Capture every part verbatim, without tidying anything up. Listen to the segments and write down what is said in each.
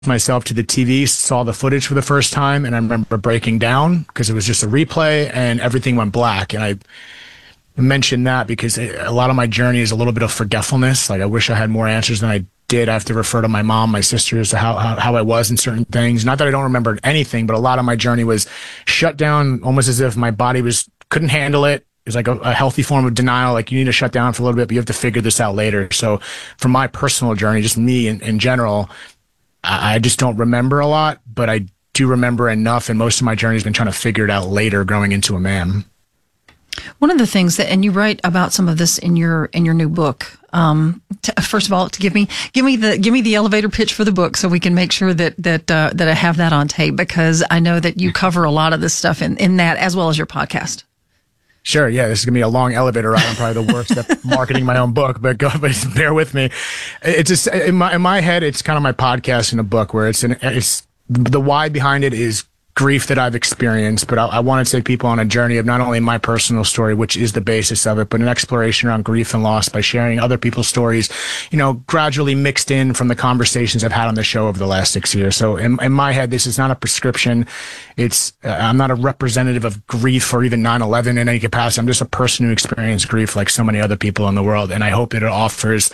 myself to the T V, saw the footage for the first time, and I remember breaking down because it was just a replay and everything went black. And I mentioned that because a lot of my journey is a little bit of forgetfulness. Like, I wish I had more answers than I did. I have to refer to my mom, my sisters, to how, how, how I was in certain things. Not that I don't remember anything, but a lot of my journey was shut down, almost as if my body was couldn't handle it. It's like a, a healthy form of denial. Like, you need to shut down for a little bit, but you have to figure this out later. So from my personal journey, just me in, in general, I, I just don't remember a lot, but I do remember enough. And most of my journey has been trying to figure it out later, growing into a man. One of the things that, and you write about some of this in your in your new book. Um, t- first of all, to give me give me the give me the elevator pitch for the book, so we can make sure that that uh, that I have that on tape, because I know that you cover a lot of this stuff in in that, as well as your podcast. Sure, yeah, this is gonna be a long elevator ride. I'm probably the worst at marketing my own book, but go, but bear with me. It's just in my in my head, it's kind of my podcast in a book, where it's an it's the why behind it is grief that I've experienced, but I, I want to take people on a journey of not only my personal story, which is the basis of it, but an exploration around grief and loss by sharing other people's stories, you know, gradually mixed in from the conversations I've had on the show over the last six years. So in, in my head, this is not a prescription. It's, uh, I'm not a representative of grief or even nine eleven in any capacity. I'm just a person who experienced grief like so many other people in the world. And I hope that it offers,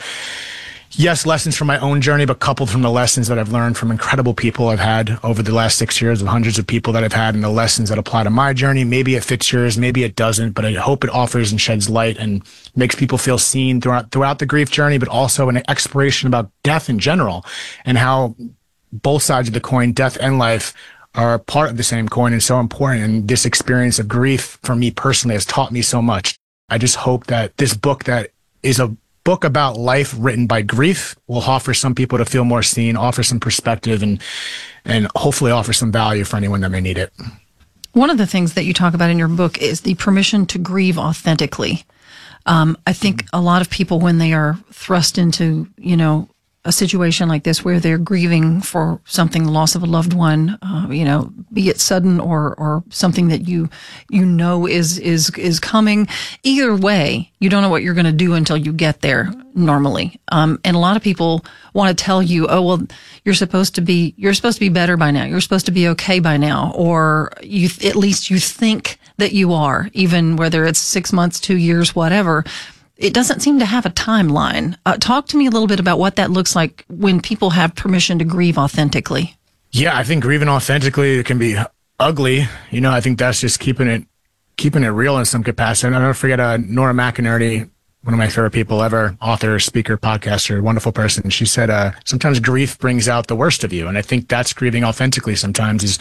yes, lessons from my own journey, but coupled from the lessons that I've learned from incredible people I've had over the last six years, of hundreds of people that I've had, and the lessons that apply to my journey. Maybe it fits yours, maybe it doesn't, but I hope it offers and sheds light and makes people feel seen throughout throughout the grief journey, but also an exploration about death in general, and how both sides of the coin, death and life, are part of the same coin and so important. And this experience of grief for me personally has taught me so much. I just hope that this book, that is a book about life written by grief, will offer some people to feel more seen, offer some perspective, and and hopefully offer some value for anyone that may need it. One of the things that you talk about in your book is the permission to grieve authentically. Um, I think a lot of people, when they are thrust into, you know, a situation like this where they're grieving for something, the loss of a loved one, uh, you know, be it sudden or or something that you you know is is is coming. Either way, you don't know what you're going to do until you get there. Normally, um, and a lot of people want to tell you, "Oh, well, you're supposed to be you're supposed to be better by now. You're supposed to be okay by now, or you at least you think that you are, even whether it's six months, two years, whatever." It doesn't seem to have a timeline. Uh, talk to me a little bit about what that looks like when people have permission to grieve authentically. Yeah, I think grieving authentically can be ugly. You know, I think that's just keeping it keeping it real in some capacity. I'll never forget uh, Nora McInerney, one of my favorite people ever, author, speaker, podcaster, wonderful person. She said, uh, sometimes grief brings out the worst of you. And I think that's grieving authentically sometimes, is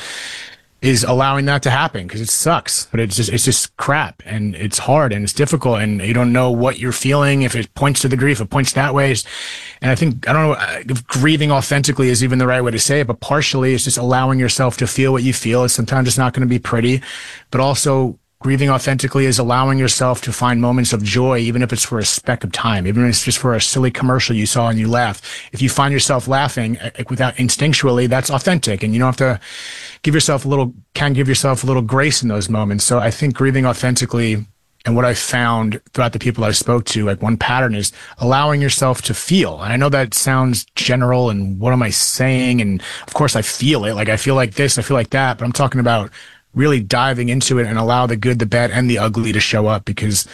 is allowing that to happen, because it sucks, but it's just, it's just crap, and it's hard and it's difficult, and you don't know what you're feeling. If it points to the grief, it points that way. And I think, I don't know if grieving authentically is even the right way to say it, but partially it's just allowing yourself to feel what you feel. It's sometimes it's not going to be pretty, but also grieving authentically is allowing yourself to find moments of joy, even if it's for a speck of time, even if it's just for a silly commercial you saw and you laughed. If you find yourself laughing without instinctually, that's authentic, and you don't have to give yourself a little, can give yourself a little grace in those moments. So I think grieving authentically, and what I found throughout the people I spoke to, like one pattern is allowing yourself to feel. And I know that sounds general, and what am I saying? And of course I feel it. Like I feel like this, I feel like that, but I'm talking about really diving into it and allow the good, the bad, and the ugly to show up, because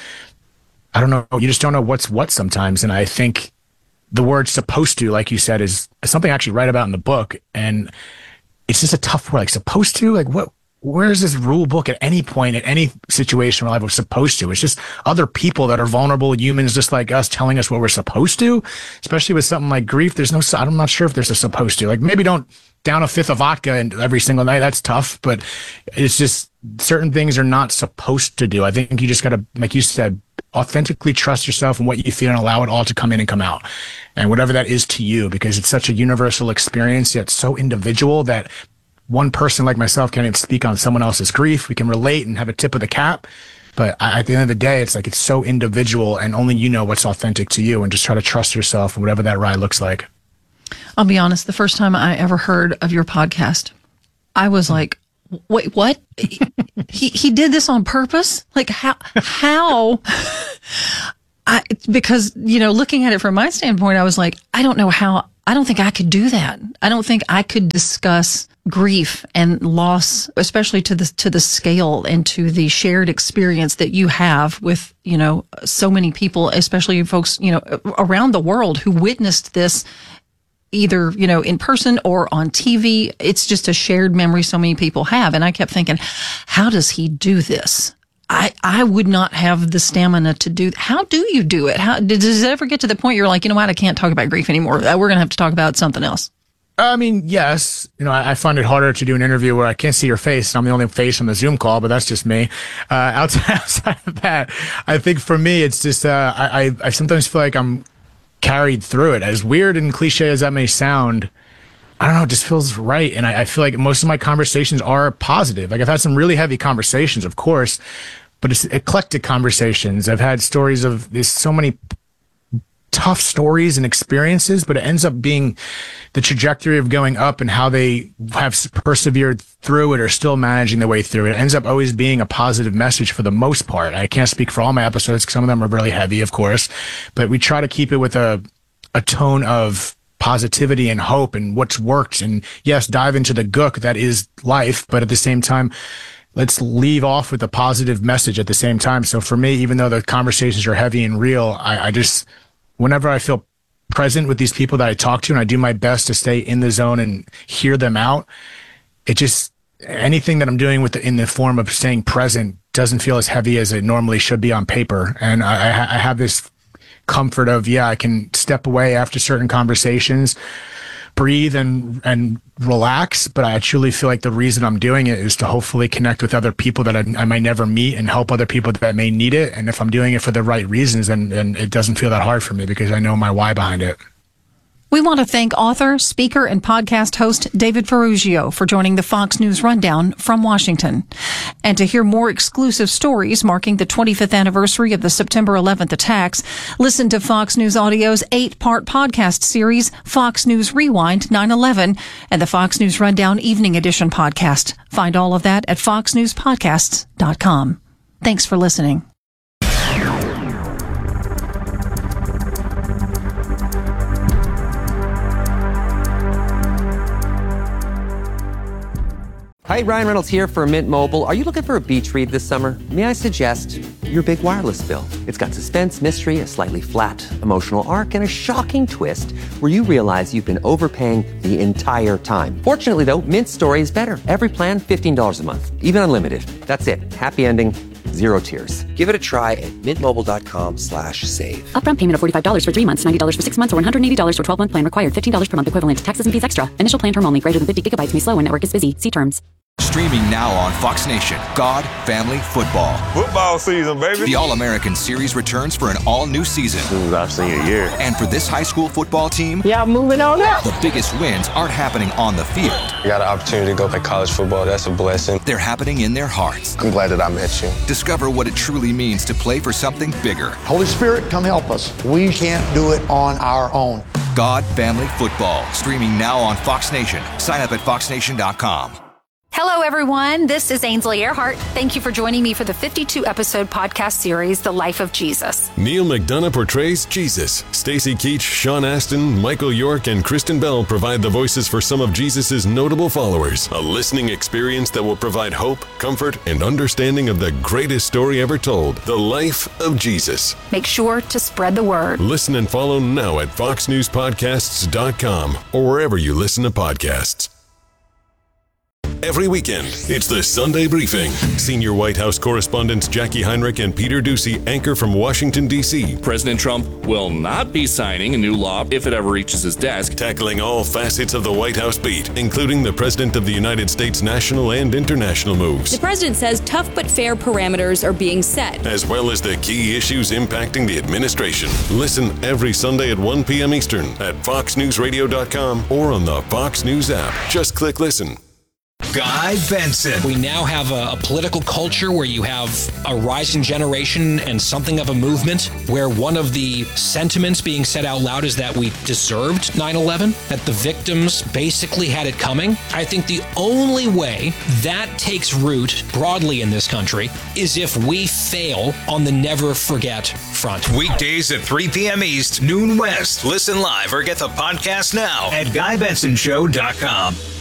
I don't know, you just don't know what's what sometimes. And I think the word supposed to, like you said, is something I actually write about in the book. And it's just a tough word, like supposed to, like what, where is this rule book at any point, at any situation where life was supposed to? It's just other people that are vulnerable humans just like us telling us what we're supposed to, especially with something like grief. There's no, I'm not sure if there's a supposed to, like maybe don't down a fifth of vodka and every single night. That's tough, but it's just certain things are not supposed to do. I think you just got to, like you said, authentically trust yourself and what you feel, and allow it all to come in and come out. And whatever that is to you, because it's such a universal experience, yet so individual that one person like myself can't even speak on someone else's grief. We can relate and have a tip of the cap, but at the end of the day, it's like, it's so individual, and only you know what's authentic to you, and just try to trust yourself and whatever that ride looks like. I'll be honest, the first time I ever heard of your podcast, I was like, wait, what? he he did this on purpose? Like how, how? I, because, you know, looking at it from my standpoint, I was like, I don't know how I don't think I could do that. I don't think I could discuss grief and loss, especially to the to the scale and to the shared experience that you have with, you know, so many people, especially folks, you know, around the world who witnessed this either, you know, in person or on T V. It's just a shared memory so many people have. And I kept thinking, how does he do this? I, I would not have the stamina to do. How do you do it? How does it ever get to the point you're like, you know what, I can't talk about grief anymore. We're going to have to talk about something else. I mean, yes. You know, I, I find it harder to do an interview where I can't see your face. I'm the only face on the Zoom call, but that's just me. Uh, outside, outside of that, I think for me, it's just, uh, I, I, I sometimes feel like I'm carried through it. As weird and cliche as that may sound, I don't know, it just feels right. And I, I feel like most of my conversations are positive. Like I've had some really heavy conversations, of course, but it's eclectic conversations. I've had stories of there's so many tough stories and experiences, but it ends up being the trajectory of going up and how they have persevered through it or still managing their way through it. It ends up always being a positive message for the most part. I can't speak for all my episodes because some of them are really heavy, of course, but we try to keep it with a, a tone of positivity and hope and what's worked. And yes, dive into the gook that is life, but at the same time, let's leave off with a positive message at the same time. So for me, even though the conversations are heavy and real, I, I just, whenever I feel present with these people that I talk to and I do my best to stay in the zone and hear them out, it just, anything that I'm doing with the, in the form of staying present doesn't feel as heavy as it normally should be on paper. And I, I have this comfort of, yeah, I can step away after certain conversations, breathe and and relax, but I truly feel like the reason I'm doing it is to hopefully connect with other people that I, I might never meet and help other people that may need it. And if I'm doing it for the right reasons, then, then it doesn't feel that hard for me because I know my why behind it. We want to thank author, speaker, and podcast host David Ferrugio for joining the Fox News Rundown from Washington. And to hear more exclusive stories marking the twenty-fifth anniversary of the September eleventh attacks, listen to Fox News Audio's eight-part podcast series, Fox News Rewind nine eleven, and the Fox News Rundown Evening Edition podcast. Find all of that at fox news podcasts dot com. Thanks for listening. Hi, Ryan Reynolds here for Mint Mobile. Are you looking for a beach read this summer? May I suggest your big wireless bill? It's got suspense, mystery, a slightly flat, emotional arc, and a shocking twist where you realize you've been overpaying the entire time. Fortunately, though, Mint's story is better. Every plan, fifteen dollars a month, even unlimited. That's it. Happy ending, zero tears. Give it a try at mintmobile.com slash save. Upfront payment of forty-five dollars for three months, ninety dollars for six months, or one hundred eighty dollars for twelve-month plan required. fifteen dollars per month equivalent. Taxes and fees extra. Initial plan term only. Greater than fifty gigabytes may slow when network is busy. See terms. Streaming now on Fox Nation, God, Family, Football. Football season, baby. The All-American Series returns for an all-new season. This is our senior year. And for this high school football team, y'all moving on up. The biggest wins aren't happening on the field. I got an opportunity to go play college football. That's a blessing. They're happening in their hearts. I'm glad that I met you. Discover what it truly means to play for something bigger. Holy Spirit, come help us. We can't do it on our own. God, Family, Football. Streaming now on Fox Nation. Sign up at fox nation dot com. Hello, everyone. This is Ainsley Earhart. Thank you for joining me for the fifty-two episode podcast series, The Life of Jesus. Neil McDonough portrays Jesus. Stacy Keach, Sean Astin, Michael York, and Kristen Bell provide the voices for some of Jesus' notable followers. A listening experience that will provide hope, comfort, and understanding of the greatest story ever told, The Life of Jesus. Make sure to spread the word. Listen and follow now at fox news podcasts dot com or wherever you listen to podcasts. Every weekend, it's the Sunday Briefing. Senior White House correspondents Jackie Heinrich and Peter Doocy anchor from Washington, D C President Trump will not be signing a new law if it ever reaches his desk. Tackling all facets of the White House beat, including the President of the United States national and international moves. The President says tough but fair parameters are being set, as well as the key issues impacting the administration. Listen every Sunday at one p.m. Eastern at fox news radio dot com or on the Fox News app. Just click listen. Guy Benson. We now have a, a political culture where you have a rising generation and something of a movement where one of the sentiments being said out loud is that we deserved nine eleven, that the victims basically had it coming. I think the only way that takes root broadly in this country is if we fail on the never forget front. Weekdays at three p.m. East, noon West. Listen live or get the podcast now at guy benson show dot com.